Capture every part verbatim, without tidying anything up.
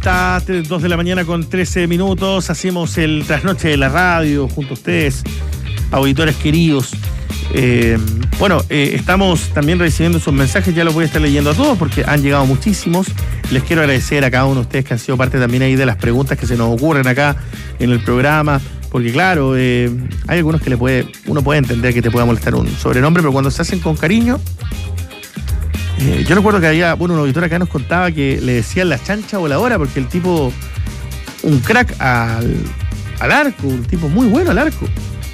Está dos de la mañana con trece minutos. Hacemos el trasnoche de la radio junto a ustedes, auditores queridos. Eh, bueno, eh, estamos también recibiendo sus mensajes. Ya los voy a estar leyendo a todos porque han llegado muchísimos. Les quiero agradecer a cada uno de ustedes que han sido parte también ahí de las preguntas que se nos ocurren acá en el programa. Porque claro, eh, hay algunos que le puede, uno puede entender que te pueda molestar un sobrenombre, pero cuando se hacen con cariño... Eh, yo recuerdo que había, bueno, un auditor acá nos contaba que le decían la chancha voladora porque el tipo, un crack al, al arco, un tipo muy bueno al arco.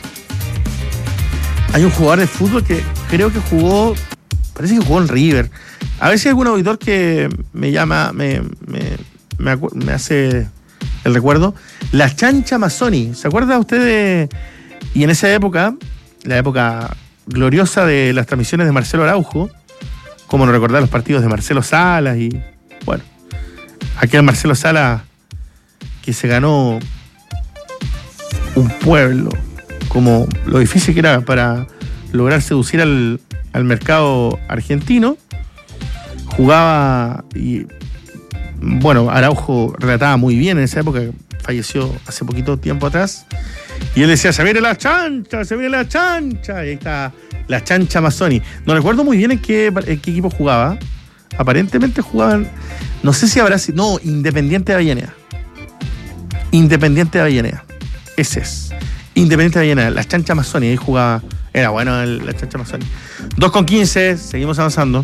Hay un jugador de fútbol que creo que jugó, parece que jugó en River. A ver si hay algún auditor que me llama, me, me, me, acu- me hace el recuerdo. La chancha Mazzoni, ¿se acuerda usted de...? Y en esa época, la época gloriosa de las transmisiones de Marcelo Araujo, como no recordar los partidos de Marcelo Salas y, bueno, aquel Marcelo Salas que se ganó un pueblo, como lo difícil que era para lograr seducir al, al mercado argentino. Jugaba y, bueno, Araujo relataba muy bien en esa época, falleció hace poquito tiempo atrás, y él decía, se viene la chancha, se viene la chancha, y ahí está la chancha Mazzoni. No recuerdo muy bien en qué, en qué equipo jugaba. Aparentemente jugaban, no sé si habrá sido, no, Independiente de Avellaneda. Independiente de Avellaneda. Ese es. Independiente de Avellaneda, la chancha Mazzoni, ahí jugaba, era bueno el, la chancha Mazzoni. dos con quince, seguimos avanzando.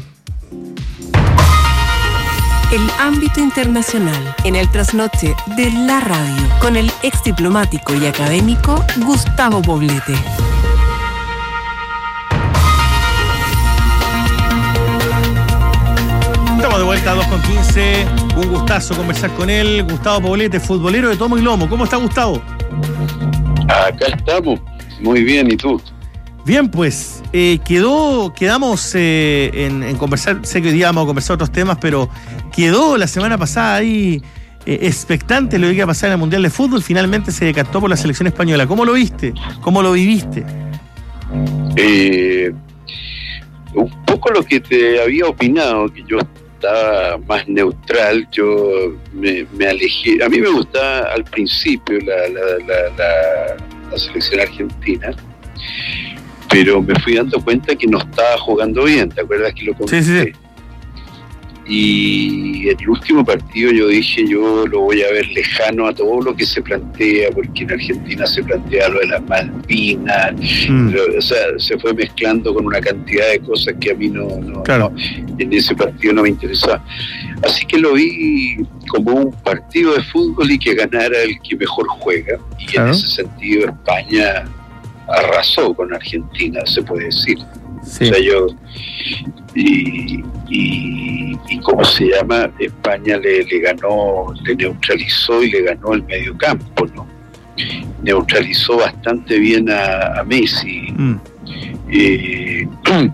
El ámbito internacional en el trasnoche de la radio con el ex diplomático y académico Gustavo Poblete. Estamos de vuelta a dos con quince. Un gustazo conversar con él. Gustavo Poblete, futbolero de tomo y lomo. ¿Cómo está, Gustavo? Acá estamos. Muy bien, ¿y tú? Bien, pues, eh, quedó, quedamos eh, en, en conversar, sé que hoy día vamos a conversar otros temas, pero quedó la semana pasada ahí eh, expectante lo que iba a pasar en el Mundial de Fútbol. Finalmente se decantó por la selección española. ¿Cómo lo viste? ¿Cómo lo viviste? Eh, un poco lo que te había opinado, que yo estaba más neutral, yo me, me alejé. A mí me gustaba al principio la, la, la, la, la selección argentina, pero me fui dando cuenta que no estaba jugando bien. ¿Te acuerdas que lo comenté? Sí, sí, sí. Y en el último partido yo dije, yo lo voy a ver lejano a todo lo que se plantea, porque en Argentina se plantea lo de las Malvinas, mm. pero, o sea, se fue mezclando con una cantidad de cosas que a mí no, no, claro. no en ese partido no me interesaba. Así que lo vi como un partido de fútbol y que ganara el que mejor juega, y claro. En ese sentido España arrasó con Argentina, se puede decir. Sí. O sea, yo y, y, y cómo se llama, España le, le ganó, le neutralizó y le ganó el medio campo, ¿no? Neutralizó bastante bien a, a Messi. Mm. Eh,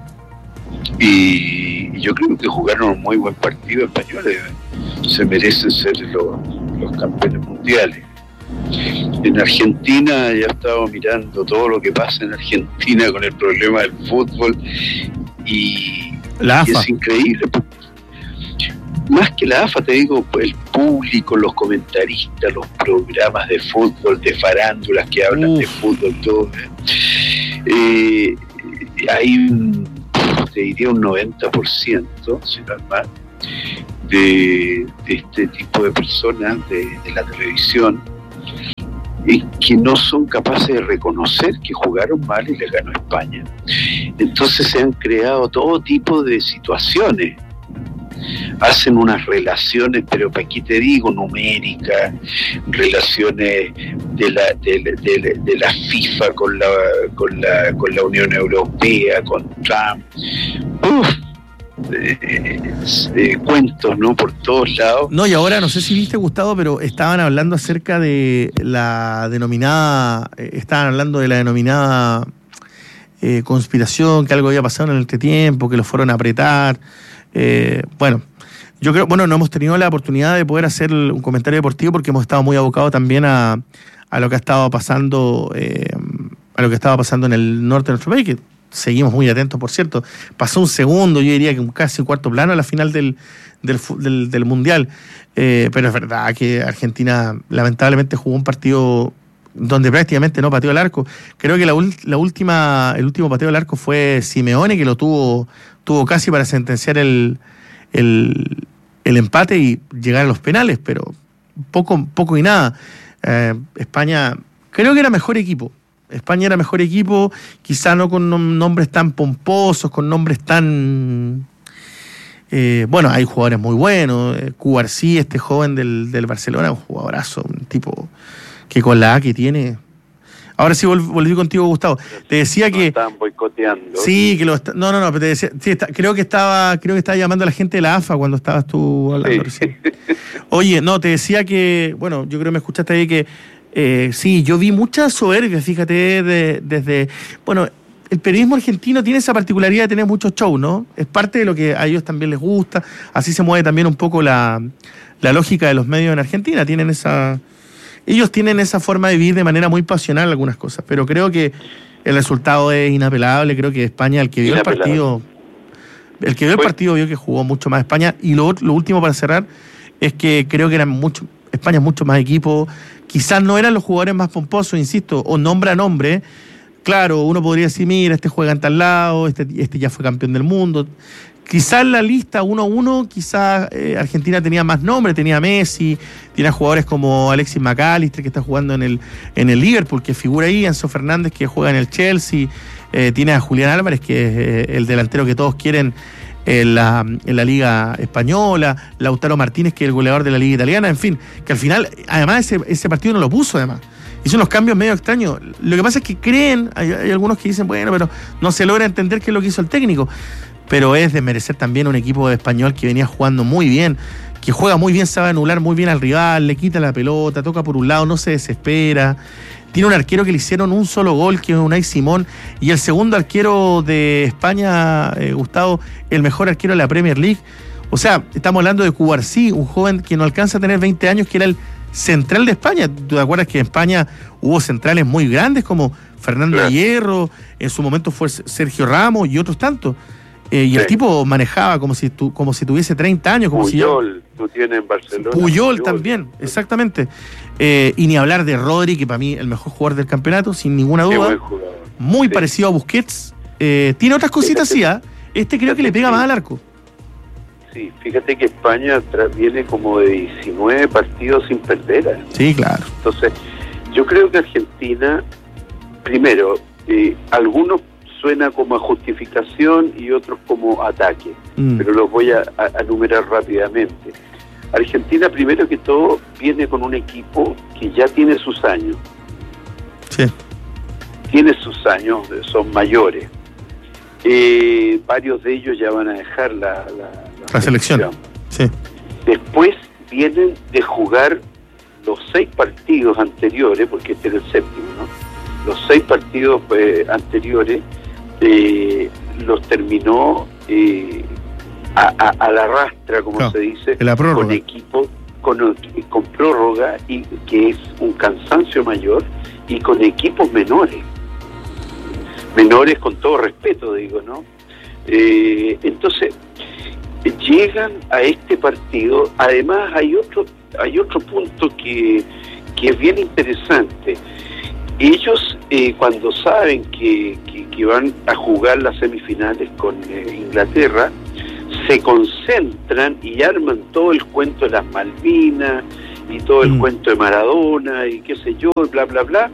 y, y yo creo que jugaron un muy buen partido españoles, se merecen ser los, los campeones mundiales. En Argentina ya estaba mirando todo lo que pasa en Argentina con el problema del fútbol y, la y es increíble. Más que la A F A, te digo, el público, los comentaristas, los programas de fútbol, de farándulas que hablan Uf. de fútbol, todo. Eh, hay un, te diría un noventa por ciento, si no es más, de, de este tipo de personas de, de la televisión, y que no son capaces de reconocer que jugaron mal y les ganó España. Entonces se han creado todo tipo de situaciones. Hacen unas relaciones, pero para aquí te digo, numéricas, relaciones de la de, de, de la FIFA con la con la con la Unión Europea, con Trump. Uf. Eh, eh, cuentos, ¿no? Por todos lados. No, y ahora no sé si viste, Gustavo, pero estaban hablando acerca de la denominada, eh, estaban hablando de la denominada eh, conspiración, que algo había pasado en el entretiempo, que lo fueron a apretar. Eh, bueno, yo creo, bueno, no hemos tenido la oportunidad de poder hacer un comentario deportivo porque hemos estado muy abocados también a, a lo que ha estado pasando, eh, a lo que estaba pasando en el norte de nuestro país, que seguimos muy atentos, por cierto. Pasó un segundo, yo diría que un casi un cuarto plano a la final del, del, del, del Mundial. Eh, pero es verdad que Argentina lamentablemente jugó un partido donde prácticamente no pateó el arco. Creo que la, la última, el último pateo al arco fue Simeone, que lo tuvo, tuvo casi para sentenciar el, el, el empate y llegar a los penales, pero poco, poco y nada. Eh, España creo que era mejor equipo. España era mejor equipo, quizá no con nom- nombres tan pomposos, con nombres tan... Eh, bueno, hay jugadores muy buenos. Eh, Cubarsí, este joven del, del Barcelona, un jugadorazo, un tipo que con la A que tiene... Ahora sí vol- volví contigo, Gustavo. Te decía que... Estaban boicoteando. Sí, que lo está, no, no, no, pero te decía, sí, está, creo que estaba creo que estaba llamando a la gente de la A F A cuando estabas tú hablando Sí. recién. Oye, no, te decía que, bueno, yo creo que me escuchaste ahí que eh, sí, yo vi mucha soberbia, fíjate, de, desde, bueno, el periodismo argentino tiene esa particularidad de tener muchos shows, ¿no? Es parte de lo que a ellos también les gusta, así se mueve también un poco la, la lógica de los medios en Argentina, tienen esa, ellos tienen esa forma de vivir de manera muy pasional algunas cosas, pero creo que el resultado es inapelable, creo que España, el que vio el partido, el que vio el partido vio que jugó mucho más España, y lo, lo último para cerrar es que creo que eran mucho, España es mucho más equipo, quizás no eran los jugadores más pomposos, insisto, o nombre a nombre. Claro, uno podría decir, mira, este juega en tal lado, este, este ya fue campeón del mundo. Quizás en la lista uno a uno, quizás eh, Argentina tenía más nombre, tenía Messi, tiene jugadores como Alexis McAllister, que está jugando en el, en el Liverpool, que figura ahí, Enzo Fernández, que juega en el Chelsea, eh, tiene a Julián Álvarez, que es eh, el delantero que todos quieren en la, en la Liga Española, Lautaro Martínez, que es el goleador de la Liga Italiana, en fin, que al final, además, ese, ese partido no lo puso, además. Hizo unos cambios medio extraños. Lo que pasa es que creen, hay, hay algunos que dicen, bueno, pero no se logra entender qué es lo que hizo el técnico. Pero es de merecer también un equipo español que venía jugando muy bien, que juega muy bien, sabe anular muy bien al rival, le quita la pelota, toca por un lado, no se desespera. Tiene un arquero que le hicieron un solo gol, que es Unai Simón, y el segundo arquero de España, eh, Gustavo, el mejor arquero de la Premier League. O sea, estamos hablando de Cubarsí, un joven que no alcanza a tener veinte años, que era el central de España. ¿Tú te acuerdas que en España hubo centrales muy grandes como Fernando claro. Hierro, en su momento fue Sergio Ramos y otros tantos? Eh, y sí. El tipo manejaba como si tu, como si tuviese treinta años. Como Puyol, si yo, tú tienes en Barcelona. Puyol, Puyol también, exactamente. Eh, y ni hablar de Rodri, que para mí el mejor jugador del campeonato, sin ninguna duda. Muy sí. parecido a Busquets. Eh, tiene otras cositas así, ¿eh? Este creo que le pega sí. más al arco. Sí, fíjate que España viene como de diecinueve partidos sin perder. ¿eh? Sí, claro. Entonces, yo creo que Argentina, primero, eh, algunos suena como a justificación y otros como ataque, mm. pero los voy a, a, a enumerar rápidamente. Argentina, primero que todo, viene con un equipo que ya tiene sus años. Sí. Tiene sus años, son mayores. Eh, varios de ellos ya van a dejar la, la, la, la selección. Sí. Después vienen de jugar los seis partidos anteriores, porque este es el séptimo, ¿no? Los seis partidos eh, anteriores eh, los terminó eh, a, a, a la rastra, como no, se dice, con equipo, con, con prórroga, y que es un cansancio mayor, y con equipos menores. Menores con todo respeto, digo, ¿no? Eh, entonces, llegan a este partido. Además, hay otro hay otro punto que, que es bien interesante. Ellos, eh, cuando saben que, que, que van a jugar las semifinales con eh, Inglaterra, se concentran y arman todo el cuento de las Malvinas y todo el mm. cuento de Maradona y qué sé yo, bla, bla, bla.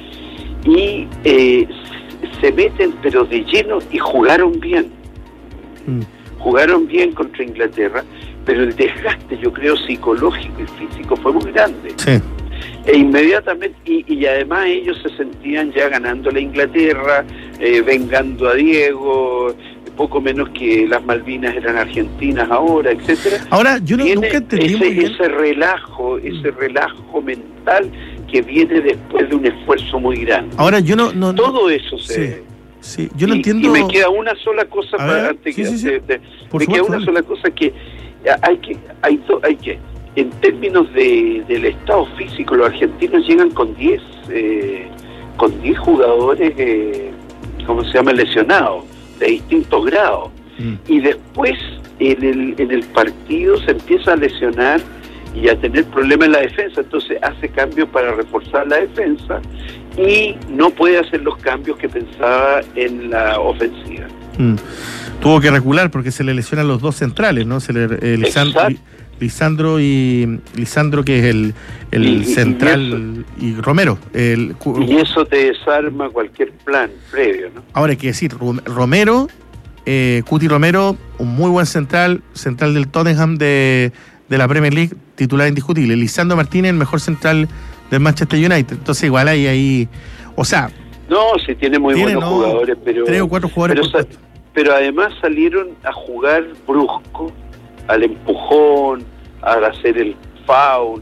Y eh, se meten pero de lleno y jugaron bien. Mm. Jugaron bien contra Inglaterra, pero el desgaste, yo creo, psicológico y físico fue muy grande. Sí. E inmediatamente, y, y además ellos se sentían ya ganando la Inglaterra, eh, vengando a Diego, poco menos que las Malvinas eran argentinas ahora, etcétera. Ahora, yo no, nunca entendí ese, muy bien. ese relajo, ese relajo mental que viene después de un esfuerzo muy grande. Ahora, yo no... no Todo eso se... Sí. Sí, yo no y, entiendo. Y me queda una sola cosa para ver, antes sí, que sí, sí. De, de, Por me supuesto, queda una dale. sola cosa que hay que hay, to, hay que en términos de del estado físico, los argentinos llegan con diez eh, con diez jugadores eh, ¿cómo se llama?, lesionados, de distintos grados. Mm. Y después en el, en el partido se empieza a lesionar y a tener problemas en la defensa, entonces hace cambios para reforzar la defensa y no puede hacer los cambios que pensaba en la ofensiva. Mm. Tuvo que recular porque se le lesionan los dos centrales, ¿no? Se le, eh, Lisandro, Lisandro y Lisandro, que es el, el y, central, y, y Romero. El, y eso te desarma cualquier plan previo, ¿no? Ahora hay que decir, Romero, eh, Cuti Romero, un muy buen central, central del Tottenham de, de la Premier League, titular indiscutible. Lisandro Martínez, el mejor central del Manchester United. Entonces igual hay ahí, o sea... No, sí tiene muy tiene, buenos no, jugadores, pero... Tres o cuatro jugadores pero, por pero además salieron a jugar brusco, al empujón, a hacer el foul.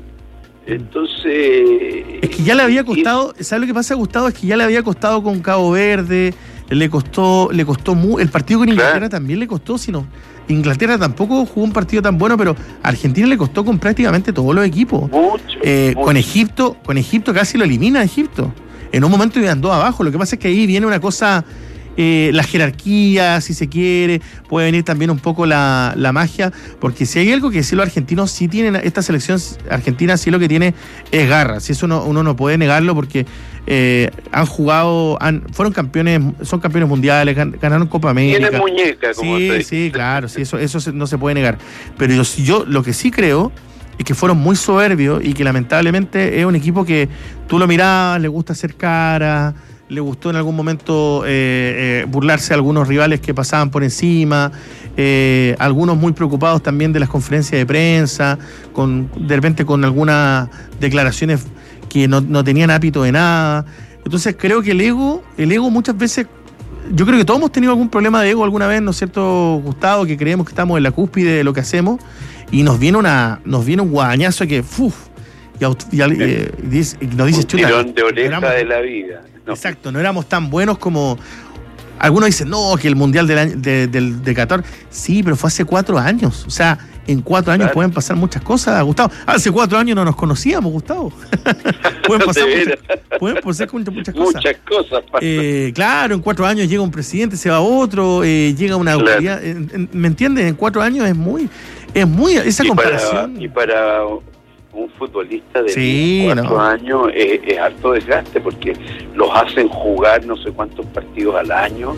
Entonces... Es que ya le había costado, ¿sabes lo que pasa, Gustavo? Es que ya le había costado con Cabo Verde, le costó, le costó mu- el partido con Inglaterra claro. también le costó, sino Inglaterra tampoco jugó un partido tan bueno, pero a Argentina le costó con prácticamente todos los equipos. Mucho, eh, mucho. Con Egipto, con Egipto casi lo elimina a Egipto. En un momento iban dos abajo. Lo que pasa es que ahí viene una cosa... Eh, la jerarquía, si se quiere, puede venir también un poco la, la magia, porque si hay algo que sí los argentinos sí tienen, esta selección argentina sí lo que tiene es garra, si eso no, uno no puede negarlo, porque eh, han jugado, han, fueron campeones, son campeones mundiales, gan, ganaron Copa América. Tienen muñeca, como sí, sí, claro, sí, eso, eso no se puede negar, pero yo, yo lo que sí creo es que fueron muy soberbios y que lamentablemente es un equipo que tú lo mirabas, le gusta hacer cara, le gustó en algún momento eh, eh, burlarse de algunos rivales que pasaban por encima, eh, algunos muy preocupados también de las conferencias de prensa, con de repente con algunas declaraciones que no, no tenían ápito de nada. Entonces creo que el ego, el ego muchas veces, yo creo que todos hemos tenido algún problema de ego alguna vez, ¿no es cierto, Gustavo? Que creemos que estamos en la cúspide de lo que hacemos y nos viene una, nos viene un guadañazo que, uff, y, y, eh, y nos dice, un chuta, tirón de oreja de la vida. No. Exacto, no éramos tan buenos como... Algunos dicen, no, que el Mundial del año, de, del, de Qatar... Sí, pero fue hace cuatro años. O sea, en cuatro años claro. pueden pasar muchas cosas, Gustavo. Hace cuatro años no nos conocíamos, Gustavo. pueden pasar muchas, pueden pasar muchas, muchas cosas. Muchas cosas. Eh, claro, en cuatro años llega un presidente, se va otro, eh, llega una claro. autoridad. En, en, ¿Me entiendes? En cuatro años es muy... Es muy... Esa y comparación... Para, y para... un futbolista de sí, cuatro no. años es, es alto desgaste porque los hacen jugar no sé cuántos partidos al año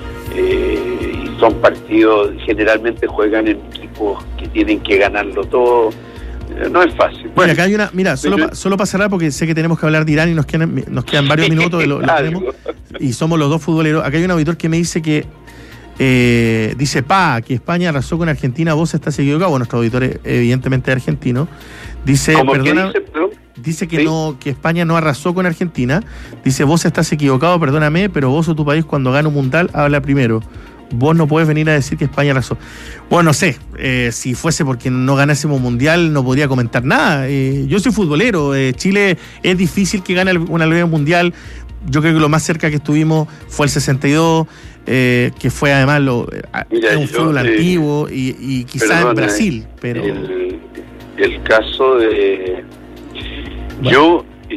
eh, y son partidos, generalmente juegan en equipos que tienen que ganarlo todo, eh, no es fácil. Bueno, mira, acá hay una, mira, solo, pa, solo para cerrar porque sé que tenemos que hablar de Irán y nos quedan, nos quedan varios minutos de lo, lo tenemos, y somos los dos futboleros. Acá hay un auditor que me dice que Eh, dice, pa, que España arrasó con Argentina, vos estás equivocado. Bueno, nuestro auditor es evidentemente argentino. Dice, perdona, dice, dice que ¿sí? no, que España no arrasó con Argentina. Dice, vos estás equivocado, perdóname, pero vos o tu país cuando gana un mundial habla primero. Vos no podés venir a decir que España arrasó. Bueno, no sé, eh, si fuese porque no ganásemos mundial no podría comentar nada. Eh, yo soy futbolero, eh, Chile es difícil que gane una vez mundial. Yo creo que lo más cerca que estuvimos fue el sesenta y dos, eh, que fue además lo, Mira, un yo, fútbol eh, antiguo y, y quizás en Brasil, pero el, el caso de bueno. yo eh,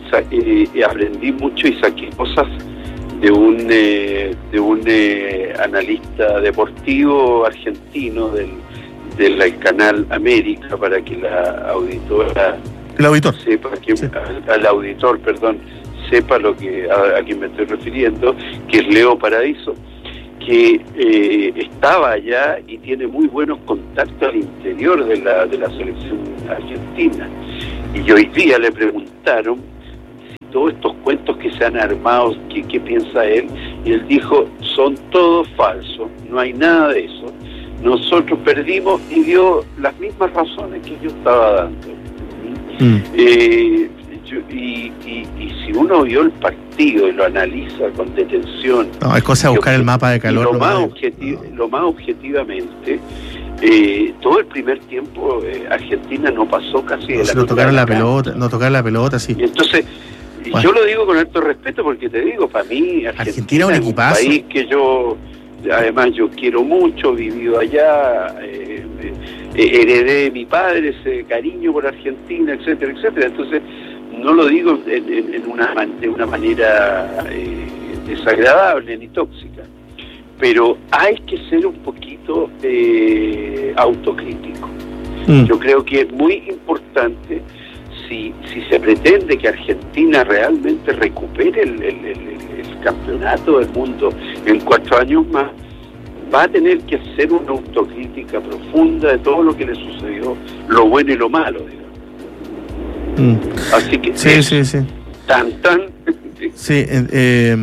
eh, aprendí mucho y saqué cosas de un eh, de un eh, analista deportivo argentino del del canal América, para que la auditora el auditor sepa que sí. al, al auditor, perdón, sepa lo que a, a quien me estoy refiriendo, que es Leo Paradiso, que eh, estaba allá y tiene muy buenos contactos al interior de la de la selección argentina. Y hoy día le preguntaron si todos estos cuentos que se han armado, ¿qué, qué piensa él? Y él dijo, son todos falsos, no hay nada de eso. Nosotros perdimos, y dio las mismas razones que yo estaba dando. Mm. Eh, Y, y, y si uno vio el partido y lo analiza con detención, no, es cosa de buscar el mapa de calor, lo, más objeti- lo más objetivamente, eh, todo el primer tiempo eh, Argentina no pasó casi no, de la no tocaron la pelota, no tocaron la pelota, sí. Y entonces, bueno. yo lo digo con alto respeto porque te digo, para mí Argentina, Argentina un es un país que yo, además yo quiero mucho, he vivido allá, eh, eh, heredé de mi padre ese cariño por Argentina, etcétera, etcétera. Entonces no lo digo en, en, en una de una manera eh, desagradable ni tóxica, pero hay que ser un poquito eh, autocrítico. Mm. Yo creo que es muy importante, si, si se pretende que Argentina realmente recupere el, el, el, el campeonato del mundo en cuatro años más, va a tener que hacer una autocrítica profunda de todo lo que le sucedió, lo bueno y lo malo, digamos. Mm. Así que sí, es, sí, sí. tan tan sí, eh, eh,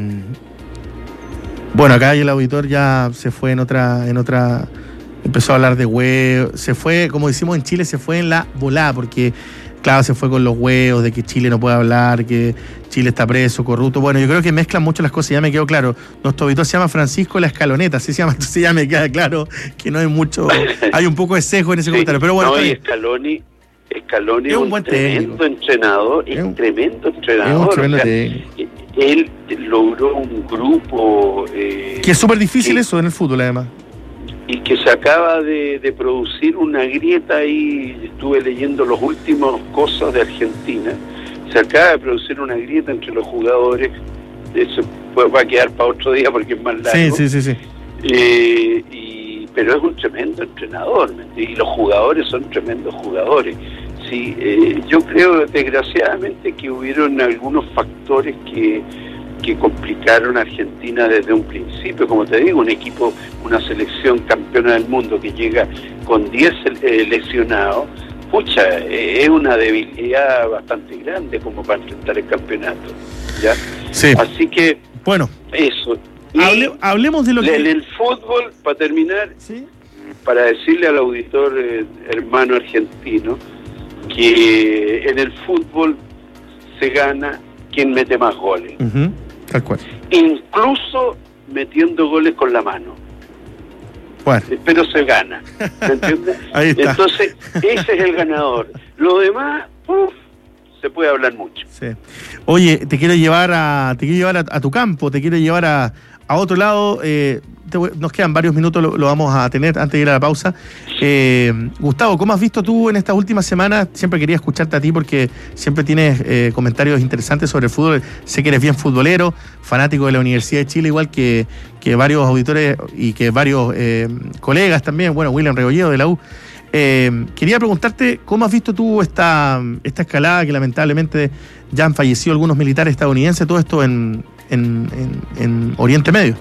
bueno, acá el auditor ya se fue en otra, en otra, empezó a hablar de huevos, se fue, como decimos en Chile, se fue en la volada, porque claro, se fue con los huevos de que Chile no puede hablar, que Chile está preso, corrupto. Bueno, yo creo que mezclan mucho las cosas, ya me quedó claro. Nuestro auditor se llama Francisco La Escaloneta, así se llama, entonces ya me queda claro que no hay mucho, hay un poco de sesgo en ese sí, comentario. Pero bueno, no, y Scaloni, Scaloni es un, un buen tremendo técnico. entrenador, es un tremendo entrenador. Es un tremendo o sea, él logró un grupo... Eh, que es súper difícil que, eso en el fútbol, además. Y que se acaba de, de producir una grieta ahí, estuve leyendo los últimos cosas de Argentina, se acaba de producir una grieta entre los jugadores, eso va a quedar para otro día porque es más largo. Sí, sí, sí, sí. Eh, y, pero es un tremendo entrenador, y los jugadores son tremendos jugadores. Sí, eh, yo creo desgraciadamente que hubieron algunos factores que que complicaron a Argentina desde un principio. Como te digo, un equipo, una selección campeona del mundo que llega con diez eh, lesionados, pucha, eh, es una debilidad bastante grande como para enfrentar el campeonato, ¿ya? Sí. Así que, bueno, eso. Hable, hablemos de lo que... En el fútbol, para terminar, ¿sí? Para decirle al auditor eh, hermano argentino que en el fútbol se gana quien mete más goles. Uh-huh. Tal cual. Incluso metiendo goles con la mano. Bueno. Pero se gana. ¿Me entiendes? Ahí está. Entonces, ese es el ganador. Lo demás, uf, se puede hablar mucho. Sí. Oye, te quiero llevar a, te quiero llevar a, a tu campo, te quiero llevar a, a otro lado. Eh, te, nos quedan varios minutos, lo, lo vamos a tener antes de ir a la pausa. Eh, Gustavo, ¿cómo has visto tú en estas últimas semanas? Siempre quería escucharte a ti porque siempre tienes eh, comentarios interesantes sobre el fútbol. Sé que eres bien futbolero, fanático de la Universidad de Chile, igual que, que varios auditores y que varios eh, colegas también. Bueno, William Rebolledo de la U. Eh, quería preguntarte, ¿cómo has visto tú esta, esta escalada que lamentablemente ya han fallecido algunos militares estadounidenses, todo esto en, en, en, en Oriente Medio?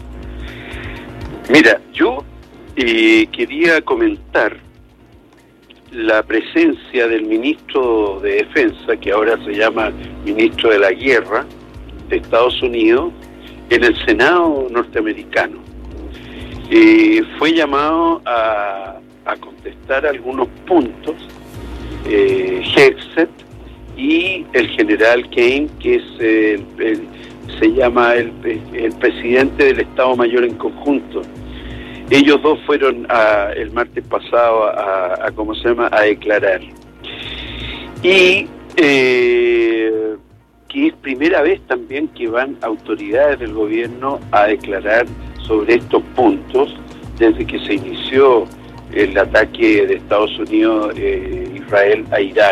Mira, yo eh, quería comentar la presencia del ministro de Defensa, que ahora se llama ministro de la Guerra de Estados Unidos, en el Senado norteamericano. Eh, fue llamado a, a contestar algunos puntos, eh, Hegseth y el general Kane, que es el, el, se llama el, el presidente del Estado Mayor en conjunto. Ellos dos fueron a, el martes pasado a, a, ¿cómo se llama?, a declarar. Y eh, que es primera vez también que van autoridades del gobierno a declarar sobre estos puntos desde que se inició el ataque de Estados Unidos, eh, Israel a Irán.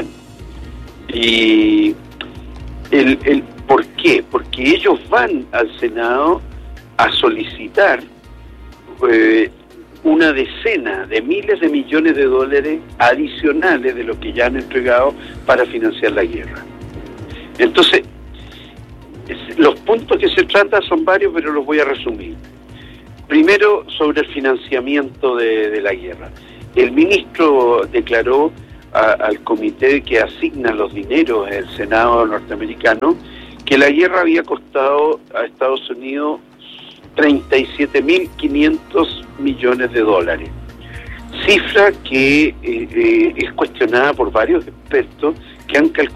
Y el, el ¿por qué? Porque ellos van al Senado a solicitar Eh, una decena de miles de millones de dólares adicionales de lo que ya han entregado para financiar la guerra. Entonces, es, los puntos que se tratan son varios, pero los voy a resumir. Primero, sobre el financiamiento de, de la guerra. El ministro declaró a, al comité que asigna los dineros del Senado norteamericano que la guerra había costado a Estados Unidos treinta y siete mil quinientos millones de dólares, cifra que eh, eh, es cuestionada por varios expertos que han calculado